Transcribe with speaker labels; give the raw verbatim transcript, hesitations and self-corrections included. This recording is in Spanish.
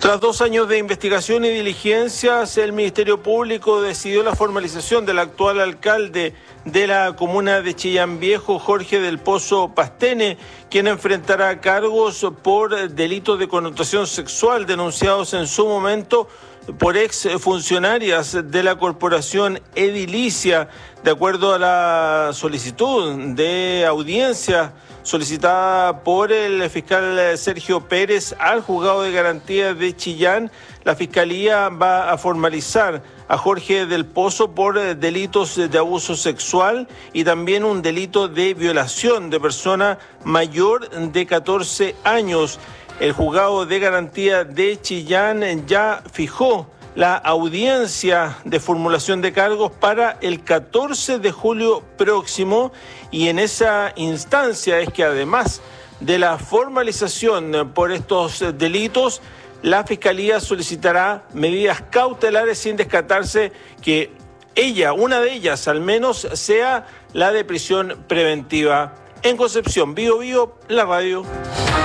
Speaker 1: Tras dos años de investigación y diligencias, el Ministerio Público decidió la formalización del actual alcalde de la comuna de Chillán Viejo, Jorge del Pozo Pastene, quien enfrentará cargos por delitos de connotación sexual denunciados en su momento por exfuncionarias de la corporación edilicia, de acuerdo a la solicitud de audiencia solicitada por el fiscal Sergio Pérez al Juzgado de Garantía de Chillán. La Fiscalía va a formalizar a Jorge del Pozo por delitos de abuso sexual y también un delito de violación de persona mayor de catorce años. El Juzgado de Garantía de Chillán ya fijó la audiencia de formulación de cargos para el catorce de julio próximo, y en esa instancia es que además de la formalización por estos delitos, la Fiscalía solicitará medidas cautelares sin descartarse que ella, una de ellas al menos, sea la de prisión preventiva. En Concepción, Bío Bío, la radio.